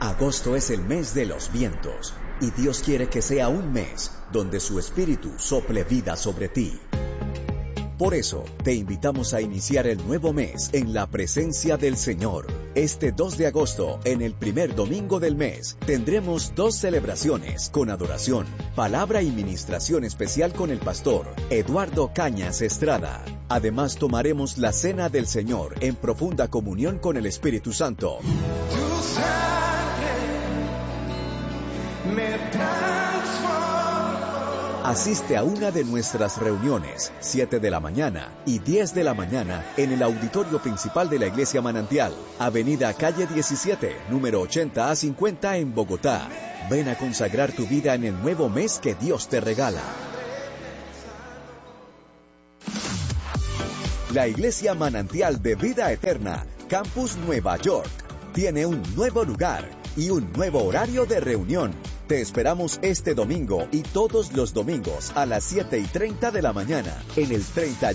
Agosto es el mes de los vientos y Dios quiere que sea un mes donde su espíritu sople vida sobre ti. Por eso, te invitamos a iniciar el nuevo mes en la presencia del Señor. Este 2 de agosto, en el primer domingo del mes, tendremos 2 celebraciones con adoración, palabra y ministración especial con el pastor Eduardo Cañas Estrada. Además, tomaremos la Cena del Señor en profunda comunión con el Espíritu Santo. Tu sangre me transforma. Asiste a una de nuestras reuniones, 7 de la mañana y 10 de la mañana, en el auditorio principal de la Iglesia Manantial, Avenida Calle 17, número 80 a 50 en Bogotá. Ven a consagrar tu vida en el nuevo mes que Dios te regala. La Iglesia Manantial de Vida Eterna, Campus Nueva York, tiene un nuevo lugar y un nuevo horario de reunión. Te esperamos este domingo y todos los domingos a las 7:30 de la mañana en el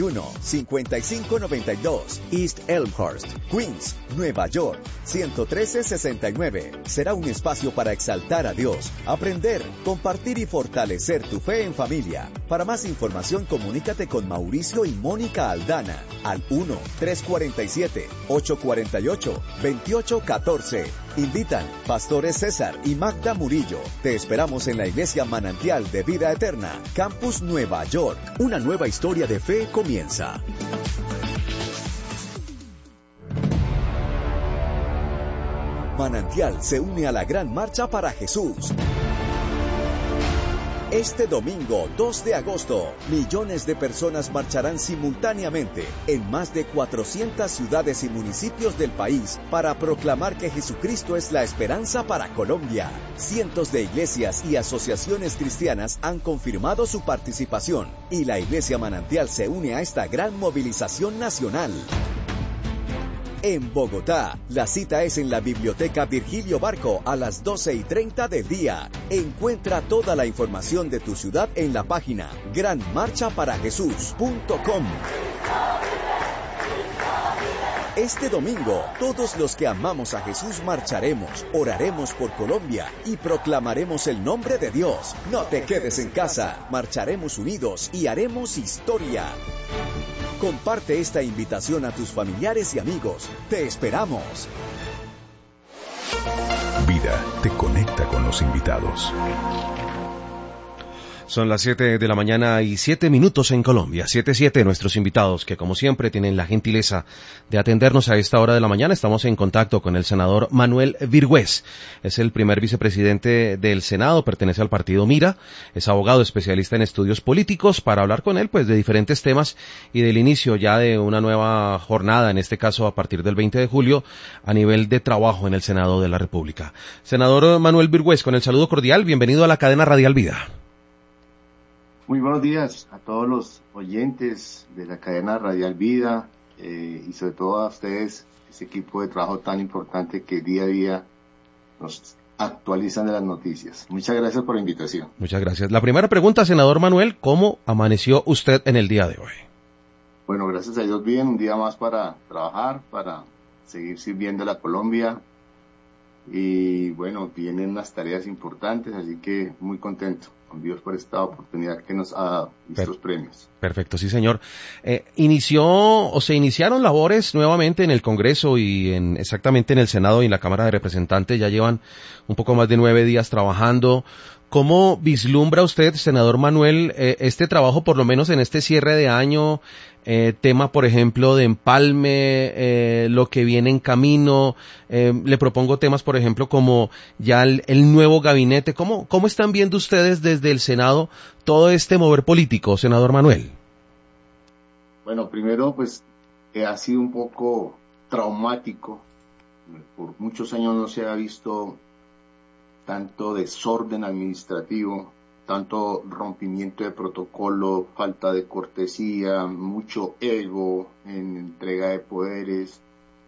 31-5592 East Elmhurst, Queens, Nueva York, 11369. Será un espacio para exaltar a Dios, aprender, compartir y fortalecer tu fe en familia. Para más información, comunícate con Mauricio y Mónica Aldana al 1-347-848-2814. Invitan Pastores César y Magda Murillo. Te esperamos en la Iglesia Manantial de Vida Eterna, Campus Nueva York. Una nueva historia de fe comienza. Manantial se une a la Gran Marcha para Jesús. Este domingo, 2 de agosto, millones de personas marcharán simultáneamente en más de 400 ciudades y municipios del país para proclamar que Jesucristo es la esperanza para Colombia. Cientos de iglesias y asociaciones cristianas han confirmado su participación y la Iglesia Manantial se une a esta gran movilización nacional. En Bogotá, la cita es en la Biblioteca Virgilio Barco a las 12:30 del día. Encuentra toda la información de tu ciudad en la página granmarchaparajesús.com. Este domingo, todos los que amamos a Jesús marcharemos, oraremos por Colombia y proclamaremos el nombre de Dios. No te quedes en casa, marcharemos unidos y haremos historia. Comparte esta invitación a tus familiares y amigos. ¡Te esperamos! Vida te conecta con los invitados. Son las 7 de la mañana y 7 minutos en Colombia. 7:07, nuestros invitados, que como siempre tienen la gentileza de atendernos a esta hora de la mañana. Estamos en contacto con el senador Manuel Virgües. Es el primer vicepresidente del Senado, pertenece al partido Mira, es abogado especialista en estudios políticos, para hablar con él pues de diferentes temas y del inicio ya de una nueva jornada, en este caso a partir del 20 de julio, a nivel de trabajo en el Senado de la República. Senador Manuel Virgües, con el saludo cordial, bienvenido a la cadena Radial Vida. Muy buenos días a todos los oyentes de la cadena Radial Vida y sobre todo a ustedes, ese equipo de trabajo tan importante que día a día nos actualizan de las noticias. Muchas gracias por la invitación. Muchas gracias. La primera pregunta, senador Manuel, ¿cómo amaneció usted en el día de hoy? Bueno, gracias a Dios bien, un día más para trabajar, para seguir sirviendo a la Colombia y bueno, vienen unas tareas importantes, así que muy contento con Dios por esta oportunidad que nos ha dado estos premios. Perfecto, sí señor. Se iniciaron labores nuevamente en el Congreso y exactamente en el Senado y en la Cámara de Representantes. Ya llevan un poco más de 9 días trabajando. ¿Cómo vislumbra usted, senador Manuel, este trabajo, por lo menos en este cierre de año? Tema, por ejemplo, de empalme, lo que viene en camino. Le propongo temas, por ejemplo, como ya el nuevo gabinete. ¿Cómo están viendo ustedes desde el Senado todo este mover político, senador Manuel? Bueno, primero, pues, ha sido un poco traumático. Por muchos años no se ha visto tanto desorden administrativo, tanto rompimiento de protocolo, falta de cortesía, mucho ego en entrega de poderes,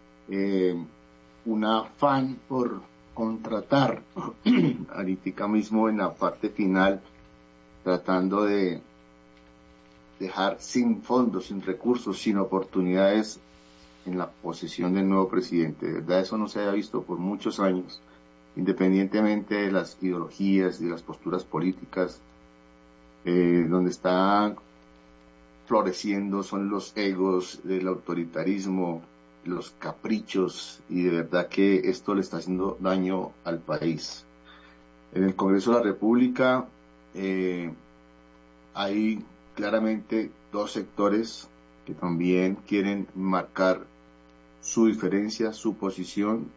un afán por contratar, ahorita mismo en la parte final, tratando de dejar sin fondos, sin recursos, sin oportunidades en la posesión del nuevo presidente. De verdad, eso no se había visto por muchos años. independientemente de las ideologías y de las posturas políticas. Donde está floreciendo son los egos, el autoritarismo, los caprichos, y de verdad que esto le está haciendo daño al país. En el Congreso de la República hay claramente dos sectores que también quieren marcar su diferencia, su posición,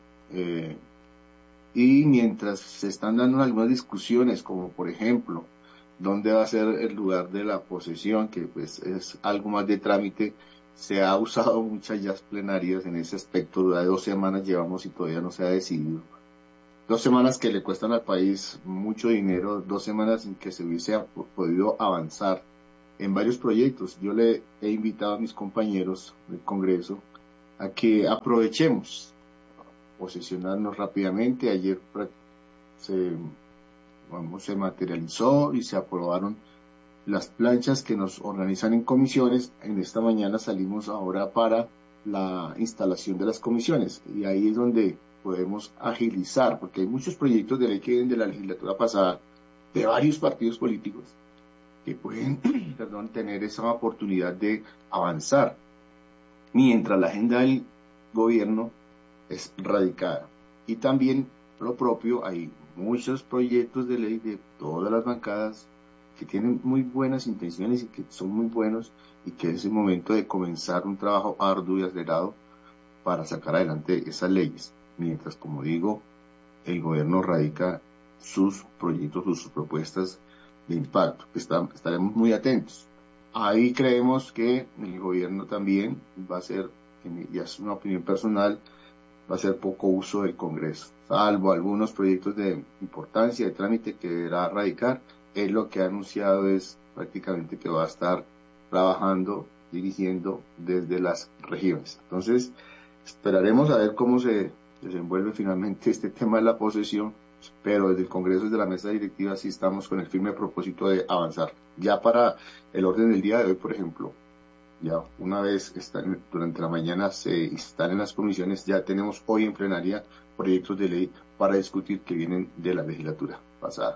y mientras se están dando algunas discusiones, como por ejemplo, dónde va a ser el lugar de la posesión, que pues es algo más de trámite, se ha usado muchas ya plenarias en ese aspecto. De 2 semanas llevamos y todavía no se ha decidido. 2 semanas que le cuestan al país mucho dinero, 2 semanas en que se hubiese podido avanzar en varios proyectos. Yo le he invitado a mis compañeros del Congreso a que aprovechemos, posesionarnos rápidamente. Ayer se materializó y se aprobaron las planchas que nos organizan en comisiones. En esta mañana salimos ahora para la instalación de las comisiones, y ahí es donde podemos agilizar, porque hay muchos proyectos de ley que vienen de la legislatura pasada, de varios partidos políticos, que pueden tener esa oportunidad de avanzar, mientras la agenda del gobierno es radicada. Y también lo propio, hay muchos proyectos de ley de todas las bancadas que tienen muy buenas intenciones y que son muy buenos, y que es el momento de comenzar un trabajo arduo y acelerado para sacar adelante esas leyes. Mientras, como digo, el gobierno radica sus proyectos, sus propuestas de impacto. Estaremos muy atentos. Ahí creemos que el gobierno también va a hacer, ya es una opinión personal, va a hacer poco uso del Congreso, salvo algunos proyectos de importancia, de trámite que deberá radicar. Él lo que ha anunciado es prácticamente que va a estar trabajando, dirigiendo desde las regiones. Entonces, esperaremos a ver cómo se desenvuelve finalmente este tema de la posesión, pero desde el Congreso, desde la mesa directiva, sí estamos con el firme propósito de avanzar. Ya para el orden del día de hoy, por ejemplo, ya una vez durante la mañana se instalen las comisiones, ya tenemos hoy en plenaria proyectos de ley para discutir que vienen de la legislatura pasada.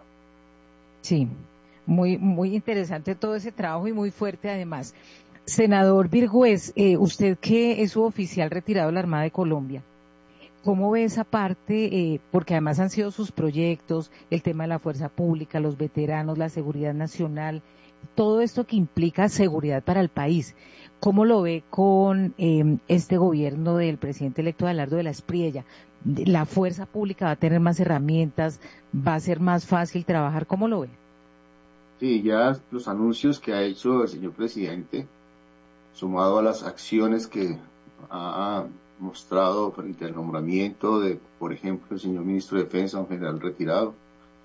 Sí, muy, muy interesante todo ese trabajo y muy fuerte además. Senador Virgües, usted que es suboficial retirado de la Armada de Colombia, ¿cómo ve esa parte? Porque además han sido sus proyectos, el tema de la fuerza pública, los veteranos, la seguridad nacional, todo esto que implica seguridad para el país. ¿Cómo lo ve con este gobierno del presidente electo Abelardo de la Espriella? ¿La fuerza pública va a tener más herramientas? ¿Va a ser más fácil trabajar? ¿Cómo lo ve? Sí, ya los anuncios que ha hecho el señor presidente, sumado a las acciones que ha mostrado frente al nombramiento de, por ejemplo, el señor ministro de Defensa, un general retirado.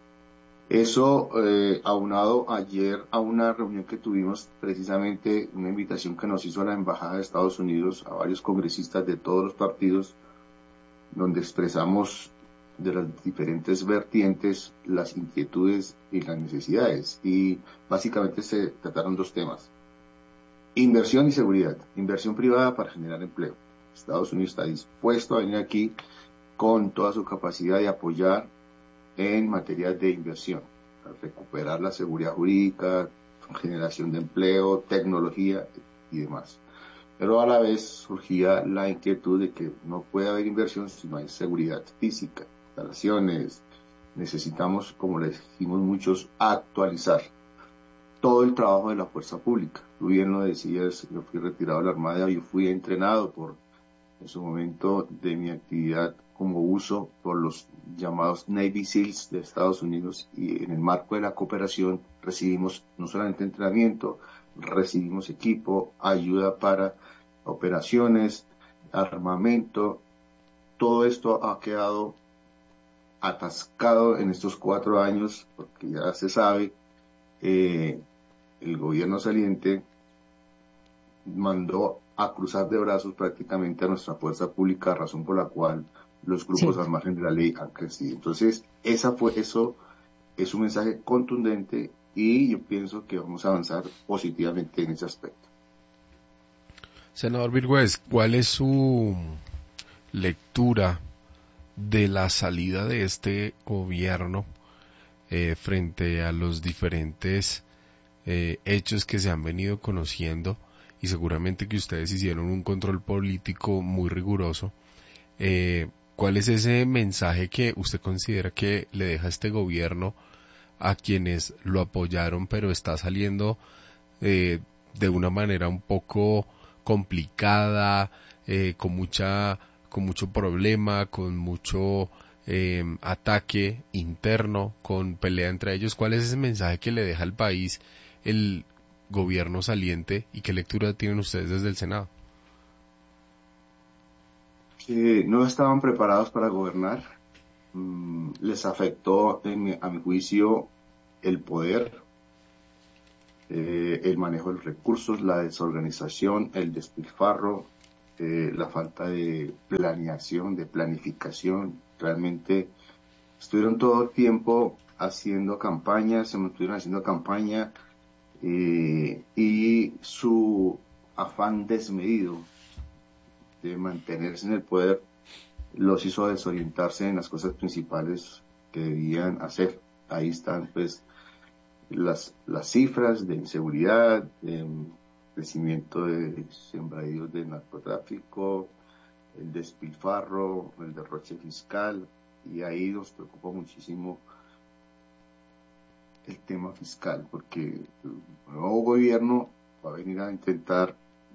Eso, aunado ayer a una reunión que tuvimos, precisamente una invitación que nos hizo la Embajada de Estados Unidos a varios congresistas de todos los partidos, donde expresamos de las diferentes vertientes las inquietudes y las necesidades. Y básicamente se trataron 2 temas: inversión y seguridad. Inversión privada para generar empleo. Estados Unidos está dispuesto a venir aquí con toda su capacidad de apoyar en materia de inversión, a recuperar la seguridad jurídica, generación de empleo, tecnología y demás. Pero a la vez surgía la inquietud de que no puede haber inversión si no hay seguridad física, instalaciones. Necesitamos, como les dijimos muchos, actualizar todo el trabajo de la fuerza pública. Tú bien lo decías, yo fui retirado de la Armada, yo fui entrenado en su momento de mi actividad como buzo por los llamados Navy SEALs de Estados Unidos, y en el marco de la cooperación recibimos no solamente entrenamiento, recibimos equipo, ayuda para operaciones, armamento. Todo esto ha quedado atascado en estos 4 años, porque ya se sabe, el gobierno saliente mandó a cruzar de brazos prácticamente a nuestra fuerza pública, razón por la cual los grupos al margen de la ley han crecido. Entonces, eso es un mensaje contundente, y yo pienso que vamos a avanzar positivamente en ese aspecto. Senador Virgües, ¿cuál es su lectura de la salida de este gobierno frente a los diferentes hechos que se han venido conociendo, y seguramente que ustedes hicieron un control político muy riguroso, ¿cuál es ese mensaje que usted considera que le deja este gobierno a quienes lo apoyaron, pero está saliendo de una manera un poco complicada, con mucho problema, con mucho ataque interno, con pelea entre ellos? ¿Cuál es ese mensaje que le deja al país el gobierno saliente y qué lectura tienen ustedes desde el Senado? Que no estaban preparados para gobernar. Les afectó, a mi juicio, el poder, el manejo de los recursos, la desorganización, el despilfarro, la falta de planeación, de planificación. Realmente estuvieron todo el tiempo haciendo campaña, se mantuvieron haciendo campaña, y su afán desmedido de mantenerse en el poder los hizo desorientarse en las cosas principales que debían hacer. Ahí están pues las cifras de inseguridad, de crecimiento de sembradíos de narcotráfico, el despilfarro, el derroche fiscal, y ahí nos preocupa muchísimo el tema fiscal, porque el nuevo gobierno va a venir a intentar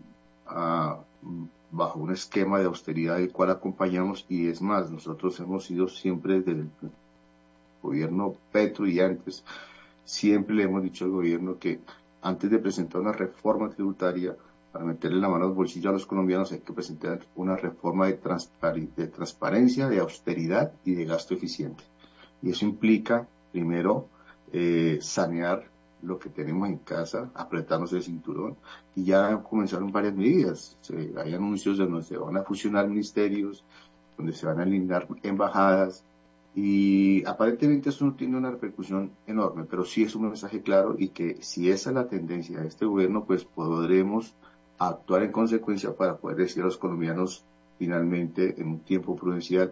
bajo un esquema de austeridad del cual acompañamos, y es más, nosotros hemos sido siempre desde el gobierno Petro y antes, siempre le hemos dicho al gobierno que antes de presentar una reforma tributaria para meterle la mano al bolsillo a los colombianos hay que presentar una reforma de transparencia, de austeridad y de gasto eficiente. Y eso implica, primero, sanear lo que tenemos en casa, apretarnos el cinturón, y ya comenzaron varias medidas. Hay anuncios de donde se van a fusionar ministerios, donde se van a eliminar embajadas, y aparentemente eso no tiene una repercusión enorme, pero sí es un mensaje claro, y que si esa es la tendencia de este gobierno, pues podremos actuar en consecuencia para poder decir a los colombianos finalmente en un tiempo prudencial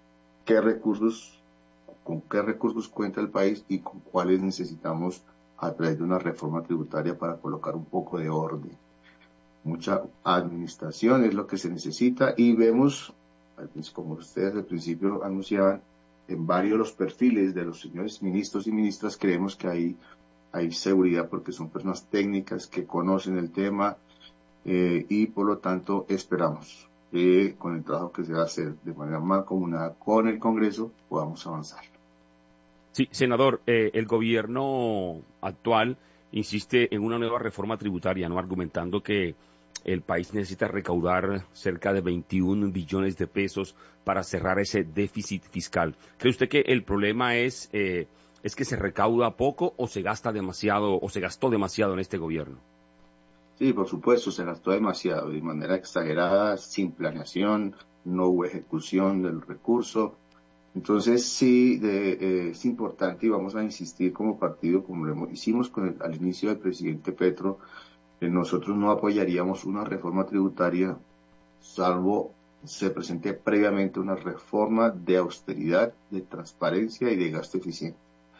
con qué recursos cuenta el país y con cuáles necesitamos a través de una reforma tributaria para colocar un poco de orden. Mucha administración es lo que se necesita, y vemos, como ustedes al principio anunciaban, en varios de los perfiles de los señores ministros y ministras creemos que hay seguridad, porque son personas técnicas que conocen el tema, y por lo tanto esperamos que con el trabajo que se va a hacer de manera mancomunada con el Congreso podamos avanzar. Sí, senador, el gobierno actual insiste en una nueva reforma tributaria, ¿no? Argumentando que el país necesita recaudar cerca de 21 billones de pesos para cerrar ese déficit fiscal. ¿Cree usted que el problema es que se recauda poco o se gasta demasiado o se gastó demasiado en este gobierno? Sí, por supuesto, se gastó demasiado, de manera exagerada, sin planeación, no hubo ejecución del recurso. Entonces sí, es importante, y vamos a insistir como partido, como lo hicimos al inicio del presidente Petro, que nosotros no apoyaríamos una reforma tributaria salvo se presente previamente una reforma de austeridad, de transparencia y de gasto eficiente.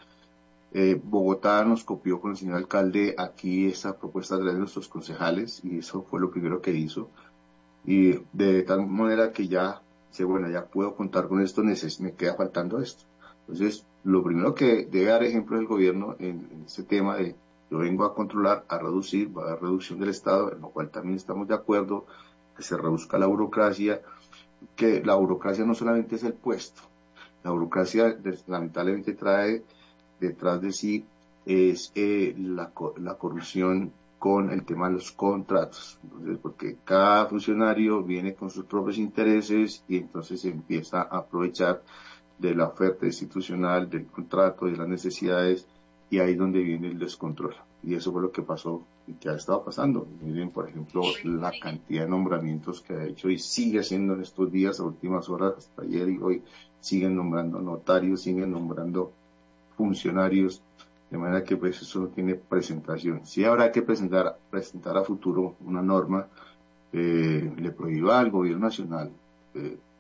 Bogotá nos copió con el señor alcalde aquí esa propuesta de nuestros concejales, y eso fue lo primero que hizo, y de tal manera que ya puedo contar con esto, me queda faltando esto. Entonces, lo primero que debe dar ejemplo es el gobierno en ese tema de yo vengo a controlar, a reducir, va a haber reducción del Estado, en lo cual también estamos de acuerdo, que se reduzca la burocracia, que la burocracia no solamente es el puesto, la burocracia lamentablemente trae detrás de sí es la corrupción con el tema de los contratos. Entonces, porque cada funcionario viene con sus propios intereses y entonces se empieza a aprovechar de la oferta institucional, del contrato, de las necesidades, y ahí es donde viene el descontrol. Y eso fue lo que pasó y que ha estado pasando. Miren, por ejemplo, la cantidad de nombramientos que ha hecho y sigue haciendo en estos días, a últimas horas, hasta ayer y hoy, siguen nombrando notarios, siguen nombrando funcionarios, de manera que pues eso no tiene presentación. Sí habrá que presentar a futuro una norma le prohíba al gobierno nacional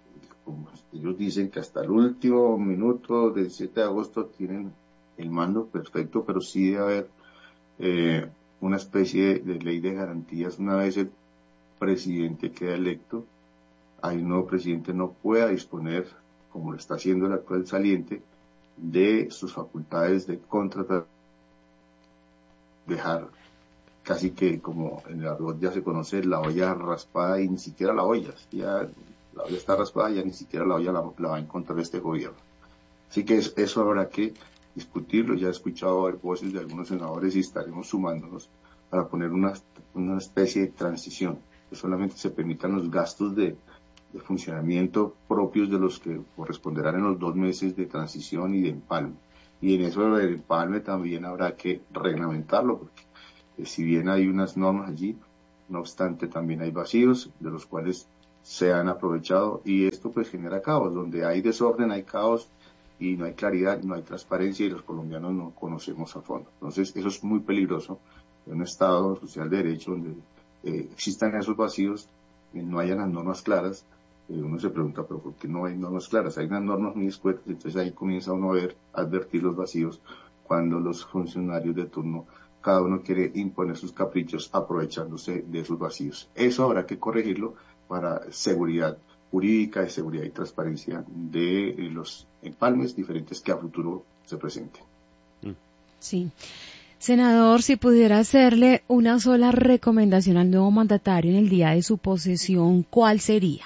como ellos dicen que hasta el último minuto del 7 de agosto tienen el mando perfecto, pero sí debe haber una especie de ley de garantías. Una vez el presidente queda electo, hay un nuevo presidente, no pueda disponer, como lo está haciendo el actual saliente, de sus facultades de contratar, dejar casi que, como en el argot ya se conoce, la olla raspada, y ni siquiera la olla, ya la olla está raspada, ya ni siquiera la olla la va a encontrar este gobierno. Así que eso habrá que discutirlo. Ya he escuchado voces de algunos senadores y estaremos sumándonos para poner una especie de transición, que solamente se permitan los gastos de funcionamiento propios de los que corresponderán en los 2 meses de transición y de empalme. Y en eso del empalme también habrá que reglamentarlo, porque si bien hay unas normas allí, no obstante también hay vacíos de los cuales se han aprovechado, y esto pues genera caos. Donde hay desorden hay caos, y no hay claridad, no hay transparencia, y los colombianos no conocemos a fondo. Entonces eso es muy peligroso en un Estado social de derecho donde existan esos vacíos, no hayan las normas claras. Uno se pregunta, pero ¿por qué no hay normas claras? Hay unas normas muy escuetas, entonces ahí comienza uno a advertir los vacíos cuando los funcionarios de turno, cada uno quiere imponer sus caprichos aprovechándose de esos vacíos. Eso habrá que corregirlo para seguridad jurídica, de seguridad y transparencia de los empalmes diferentes que a futuro se presenten. Sí. Senador, si pudiera hacerle una sola recomendación al nuevo mandatario en el día de su posesión, ¿cuál sería?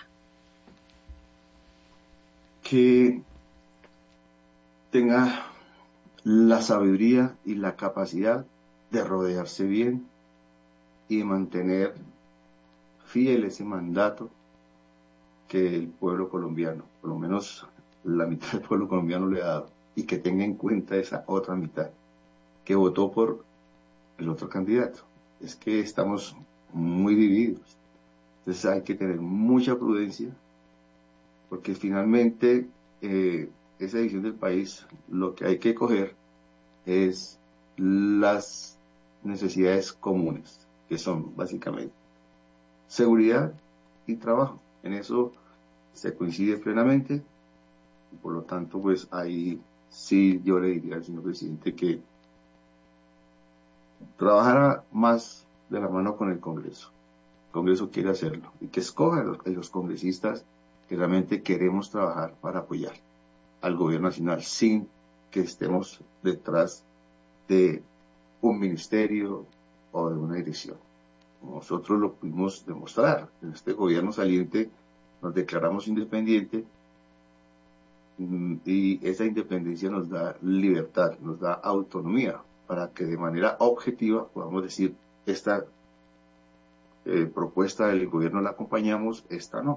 Que tenga la sabiduría y la capacidad de rodearse bien y de mantener fiel ese mandato que el pueblo colombiano, por lo menos la mitad del pueblo colombiano le ha dado, y que tenga en cuenta esa otra mitad que votó por el otro candidato. Es que estamos muy divididos, entonces hay que tener mucha prudencia, porque finalmente esa división del país, lo que hay que coger es las necesidades comunes, que son básicamente seguridad y trabajo. En eso se coincide plenamente, y por lo tanto pues ahí sí yo le diría al señor presidente que trabajara más de la mano con el Congreso. El Congreso quiere hacerlo, y que escoja a los congresistas que realmente queremos trabajar para apoyar al gobierno nacional, sin que estemos detrás de un ministerio o de una dirección. Nosotros lo pudimos demostrar. En este gobierno saliente nos declaramos independientes, y esa independencia nos da libertad, nos da autonomía para que de manera objetiva podamos decir: esta propuesta del gobierno la acompañamos, esta no.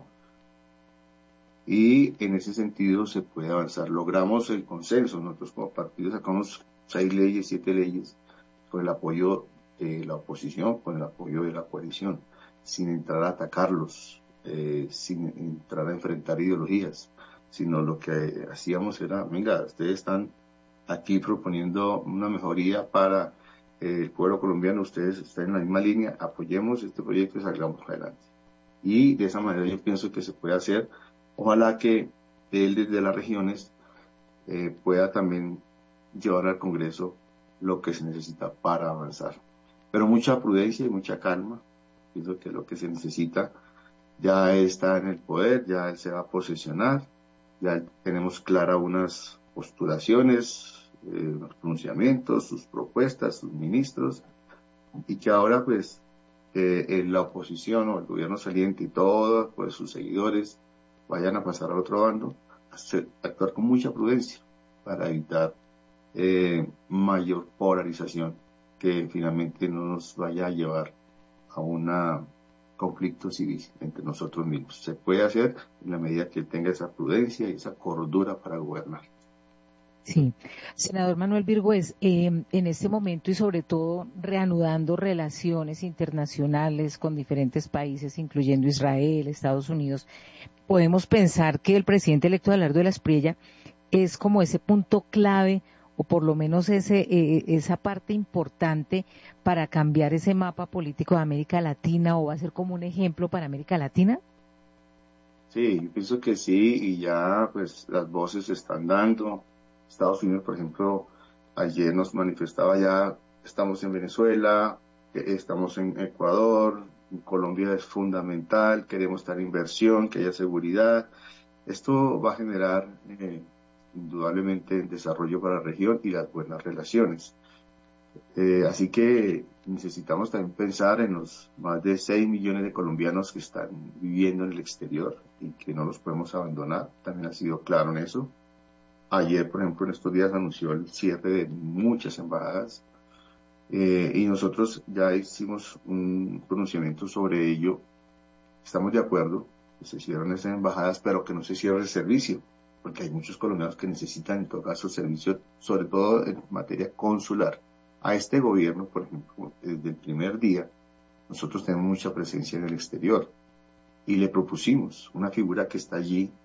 Y en ese sentido se puede avanzar. Logramos el consenso. Nosotros como partido sacamos 6 leyes, 7 leyes, con el apoyo de la oposición, con el apoyo de la coalición, sin entrar a atacarlos, sin entrar a enfrentar ideologías, sino lo que hacíamos era: venga, ustedes están aquí proponiendo una mejoría para el pueblo colombiano, ustedes están en la misma línea, apoyemos este proyecto y salgamos adelante. Y de esa manera yo pienso que se puede hacer. Ojalá que él desde las regiones pueda también llevar al Congreso lo que se necesita para avanzar. Pero mucha prudencia y mucha calma. Pienso que lo que se necesita, ya está en el poder, ya él se va a posesionar, ya tenemos claras unas postulaciones, unos pronunciamientos, sus propuestas, sus ministros, y que ahora pues la oposición o el gobierno saliente y todos pues sus seguidores vayan a pasar al otro bando, actuar con mucha prudencia para evitar mayor polarización que finalmente no nos vaya a llevar a un conflicto civil entre nosotros mismos. Se puede hacer en la medida que él tenga esa prudencia y esa cordura para gobernar. Sí, senador Manuel Virgües, en este momento y sobre todo reanudando relaciones internacionales con diferentes países, incluyendo Israel, Estados Unidos, podemos pensar que el presidente electo Abelardo de la Espriella es como ese punto clave, o por lo menos esa parte importante para cambiar ese mapa político de América Latina, o va a ser como un ejemplo para América Latina. Sí, yo pienso que sí, y ya pues las voces se están dando. Estados Unidos, por ejemplo, ayer nos manifestaba ya, estamos en Venezuela, estamos en Ecuador, en Colombia es fundamental, queremos dar inversión, que haya seguridad. Esto va a generar indudablemente desarrollo para la región y las buenas relaciones. Así que necesitamos también pensar en los más de 6 millones de colombianos que están viviendo en el exterior y que no los podemos abandonar. También ha sido claro en eso. Ayer, por ejemplo, en estos días anunció el cierre de muchas embajadas y nosotros ya hicimos un pronunciamiento sobre ello. Estamos de acuerdo que se cierren esas embajadas, pero que no se cierre el servicio, porque hay muchos colombianos que necesitan en todo caso servicio, sobre todo en materia consular. A este gobierno, por ejemplo, desde el primer día, nosotros tenemos mucha presencia en el exterior y le propusimos una figura que está allí